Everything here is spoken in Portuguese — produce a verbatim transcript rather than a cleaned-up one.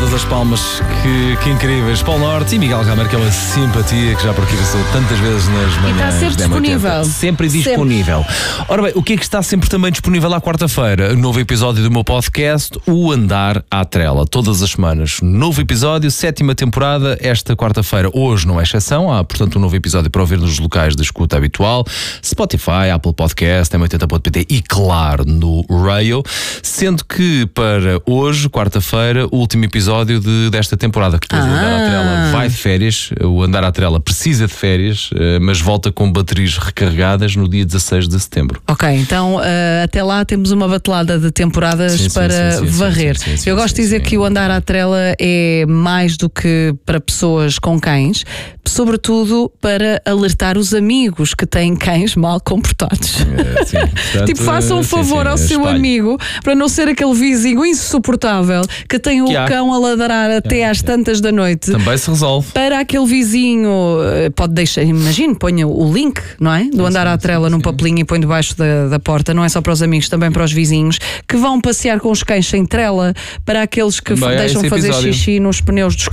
todas as palmas, que, que incríveis. Paulo Norte e Miguel Gamer, que é uma simpatia que já por aqui passou tantas vezes nas manhãs. E está sempre disponível. Sempre disponível. Sempre. Ora bem, o que é que está sempre também disponível à quarta-feira? Novo episódio do meu podcast, O Andar à Trela. Todas as semanas. Novo episódio, sétima temporada, esta quarta-feira. Hoje não é exceção. Há, portanto, um novo episódio para ouvir nos locais de escuta habitual. Spotify, Apple Podcast, M oitenta ponto pt e, claro, no Rail. Sendo que para hoje, quarta-feira, o último episódio de, desta temporada, que depois ah. o Andar à Trela vai de férias. O Andar à Trela precisa de férias, mas volta com baterias recarregadas no dia dezasseis de setembro. Ok, então uh, até lá temos uma batelada de temporadas sim, para sim, sim, sim, varrer. Sim, sim, sim, Eu gosto sim, de dizer sim. que o Andar à Trela é mais do que para pessoas com cães, sobretudo para alertar os amigos que têm cães mal comportados. É, sim, portanto, tipo, façam um favor sim, sim, ao seu espalho. amigo para não ser aquele vizinho insuportável que tem que o há. cão a ladrar até é, às é. tantas da noite. Também se resolve. Para aquele vizinho, pode deixar, imagine, ponha o link, não é? Do Andar à Trela num papelinho e põe debaixo da, da porta, não é só para os amigos, também para os vizinhos que vão passear com os cães sem trela, para aqueles que também deixam fazer xixi nos pneus dos